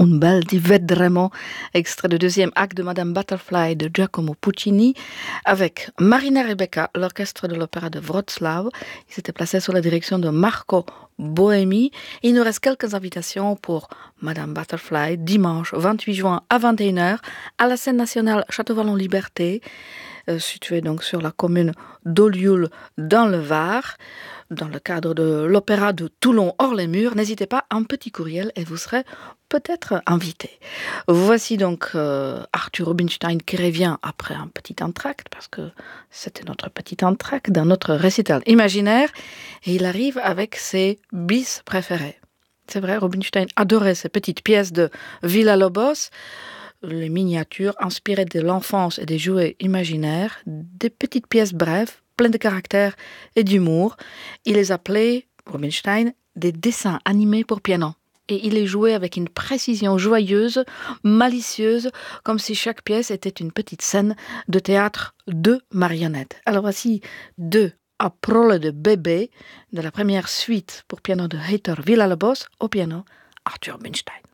Un bel di Vedremo, extrait du deuxième acte de Madame Butterfly de Giacomo Puccini, avec Marina Rebecca, l'orchestre de l'opéra de Wrocław. Il s'était placé sous la direction de Marco Boemi. Il nous reste quelques invitations pour Madame Butterfly, dimanche 28 juin à 21h, à la scène nationale Château-Vallon-Liberté, située donc sur la commune d'Olioul dans le Var. Dans le cadre de l'opéra de Toulon hors les murs, n'hésitez pas, un petit courriel et vous serez peut-être invité. Voici donc Arthur Rubinstein qui revient après un petit entracte, parce que c'était notre petit entracte dans notre récital imaginaire, et il arrive avec ses bis préférés. C'est vrai, Rubinstein adorait ces petites pièces de Villa-Lobos, les miniatures inspirées de l'enfance et des jouets imaginaires, des petites pièces brèves, pleines de caractère et d'humour. Il les appelait, Rubinstein, des dessins animés pour piano. Et il les jouait avec une précision joyeuse, malicieuse, comme si chaque pièce était une petite scène de théâtre de marionnettes. Alors voici deux Prole de bébé de la première suite pour piano de Heitor Villa-Lobos au piano Arthur Rubinstein.